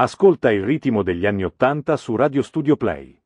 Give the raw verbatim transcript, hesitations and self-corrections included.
Ascolta il ritmo degli anni ottanta su Radio Studio Play.